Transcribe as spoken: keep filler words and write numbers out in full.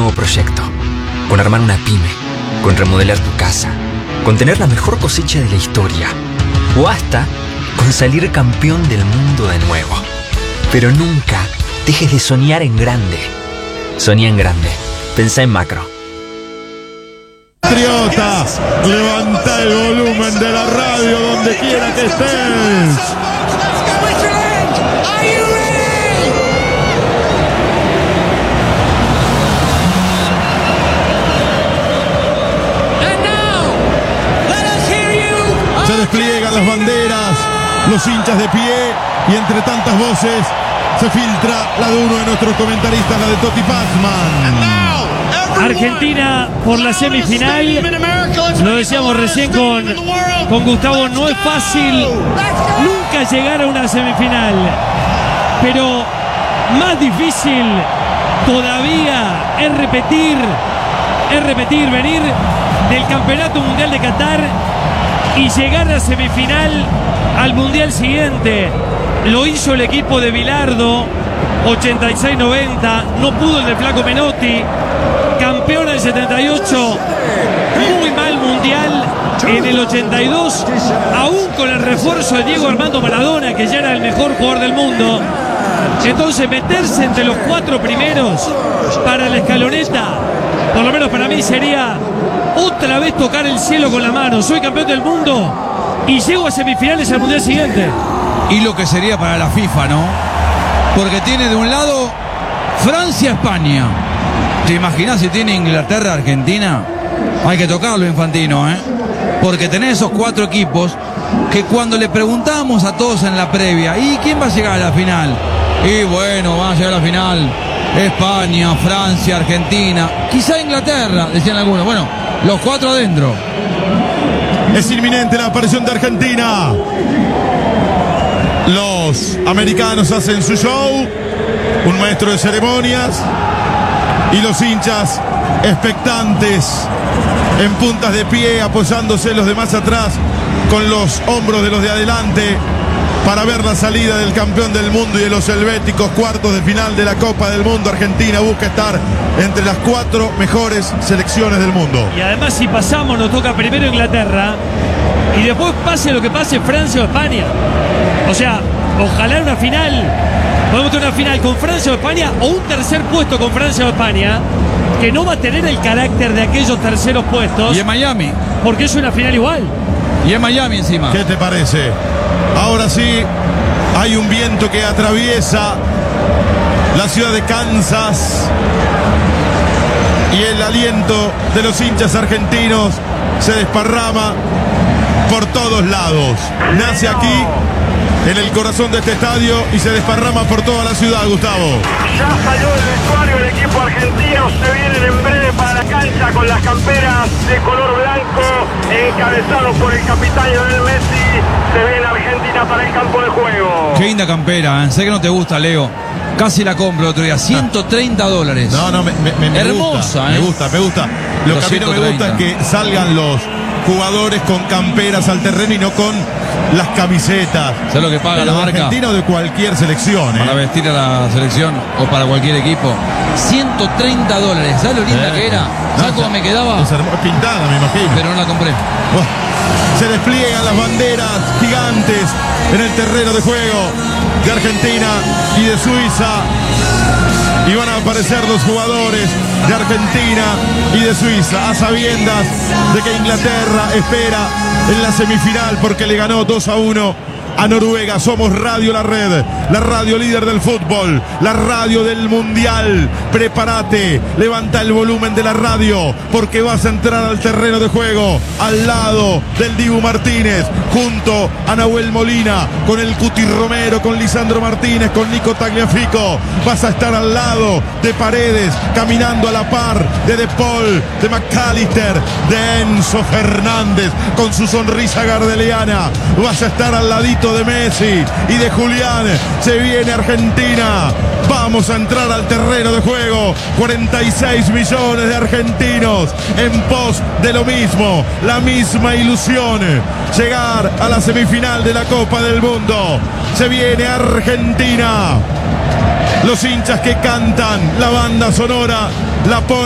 nuevo proyecto, con armar una pyme, con remodelar tu casa, con tener la mejor cosecha de la historia, o hasta con salir campeón del mundo de nuevo. Pero nunca dejes de soñar en grande. Soñá en grande. Pensá en macro. Patriota, levanta el volumen de la radio donde quiera que estés. Se despliegan las banderas, los hinchas de pie, y entre tantas voces se filtra la de uno de nuestros comentaristas, la de Toti Pazman. Argentina por la semifinal. Lo decíamos recién con, con Gustavo, no es fácil nunca llegar a una semifinal, pero más difícil todavía es repetir, es repetir, venir del Campeonato Mundial de Qatar y llegar a semifinal al Mundial siguiente. Lo hizo el equipo de Bilardo, ochenta y seis noventa, no pudo el de Flaco Menotti, campeón en el setenta y ocho, muy mal Mundial en el ochenta y dos, aún con el refuerzo de Diego Armando Maradona, que ya era el mejor jugador del mundo. Entonces meterse entre los cuatro primeros para la escaloneta, por lo menos para mí, sería otra vez tocar el cielo con la mano. Soy campeón del mundo y llego a semifinales al Mundial siguiente. Y lo que sería para la FIFA, ¿no? Porque tiene de un lado Francia-España. ¿Te imaginas si tiene Inglaterra-Argentina? Hay que tocarlo, Infantino, ¿eh? Porque tenés esos cuatro equipos que cuando le preguntábamos a todos en la previa, ¿y quién va a llegar a la final? Y bueno, van a llegar a la final España, Francia, Argentina, quizá Inglaterra, decían algunos. Bueno, los cuatro adentro. Es inminente la aparición de Argentina. Los americanos hacen su show, un maestro de ceremonias, y los hinchas expectantes, en puntas de pie, apoyándose los de más atrás con los hombros de los de adelante, para ver la salida del campeón del mundo y de los helvéticos. Cuartos de final de la Copa del Mundo. Argentina busca estar entre las cuatro mejores selecciones del mundo. Y además, si pasamos, nos toca primero Inglaterra y después, pase lo que pase, Francia o España. O sea, ojalá una final, podemos tener una final con Francia o España, o un tercer puesto con Francia o España, que no va a tener el carácter de aquellos terceros puestos. Y en Miami. Porque es una final igual. Y en Miami encima. ¿Qué te parece? Ahora sí, hay un viento que atraviesa la ciudad de Kansas, y el aliento de los hinchas argentinos se desparrama por todos lados. Nace aquí, en el corazón de este estadio, y se desparrama por toda la ciudad, Gustavo. Ya salió del vestuario el equipo argentino, se vienen en breve para la cancha con las camperas de color blanco, encabezados por el capitán Lionel Messi. Se viene Argentina para el campo de juego. Qué linda campera, ¿eh? Sé que no te gusta, Leo. Casi la compro el otro día, ciento treinta dólares. No, no, me, me, me hermosa, gusta, ¿eh? Me gusta, me gusta. Lo que a mí no me gusta es que salgan los jugadores con camperas al terreno y no con las camisetas. ¿Sabes lo que paga la la marca? Argentina o de cualquier selección, ¿eh? Para vestir a la selección o para cualquier equipo. ciento treinta dólares. ¿Sabes lo linda Eh, que era? ¿Sabes no, cómo me quedaba? Es hermo- pintada, me imagino. Pero no la compré. Oh, se despliegan las banderas gigantes en el terreno de juego de Argentina y de Suiza. Y van a aparecer los jugadores de Argentina y de Suiza, a sabiendas de que Inglaterra espera en la semifinal porque le ganó dos a uno a Noruega. Somos Radio La Red, la radio líder del fútbol, la radio del mundial. Prepárate, levanta el volumen de la radio porque vas a entrar al terreno de juego al lado del Dibu Martínez, junto a Nahuel Molina, con el Cuti Romero, con Lisandro Martínez, con Nico Tagliafico. Vas a estar al lado de Paredes, caminando a la par de De Paul, de McAllister, de Enzo Fernández, con su sonrisa gardeliana. Vas a estar al ladito de Messi y de Julián. Se viene Argentina. Vamos a entrar al terreno de juego. cuarenta y seis millones de argentinos en pos de lo mismo, la misma ilusión: llegar a la semifinal de la Copa del Mundo. Se viene Argentina. Los hinchas que cantan la banda sonora la ponen